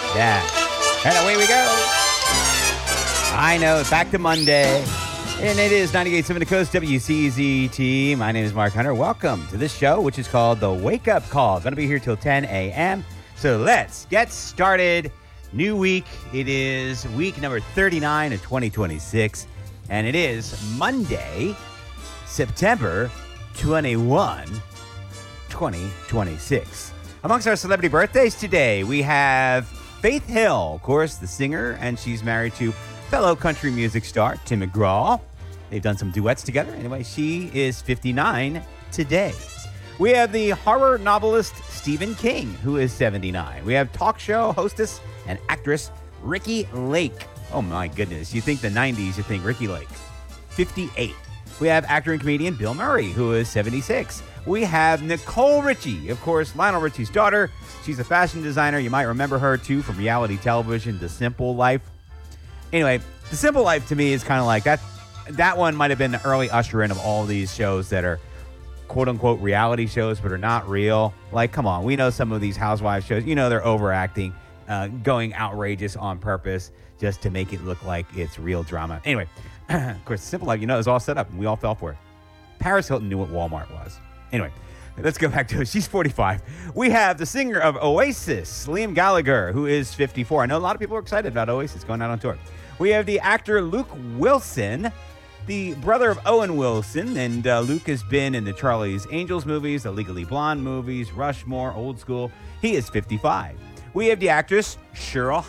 Yeah. And away we go. I know, back to Monday. And it is 98.7 The Coast, WCZT. My name is Mark Hunter. Welcome to this show, which is called The Wake Up Call. Going to be here till 10 a.m. So let's get started. New week. It is week number 39 of 2026. And it is Monday, September 21, 2026. Amongst our celebrity birthdays today, we have Faith Hill, of course, the singer, and she's married to fellow country music star Tim McGraw. They've done some duets together. Anyway, she is 59 today. We have the horror novelist Stephen King, who is 79. We have talk show hostess and actress Ricki Lake. Oh my goodness, you think the 90s, you think Ricki Lake. 58. We have actor and comedian Bill Murray, who is 76. We have Nicole Richie, of course, Lionel Richie's daughter. She's a fashion designer. You might remember her, too, from reality television, The Simple Life. Anyway, The Simple Life, to me, is kind of like that. That one might have been the early usher-in of all these shows that are quote-unquote reality shows, but are not real. Like, come on, we know some of these housewives shows, you know they're overacting, going outrageous on purpose just to make it look like it's real drama. Anyway, of course, The Simple Life, you know, is all set up, and we all fell for it. Paris Hilton knew what Walmart was. Anyway, let's go back to it. She's 45. We have the singer of Oasis, Liam Gallagher, who is 54. I know a lot of people are excited about Oasis going out on tour. We have the actor Luke Wilson, the brother of Owen Wilson, and Luke has been in the Charlie's Angels movies, the Legally Blonde movies, Rushmore, Old School. He is 55. We have the actress Cheryl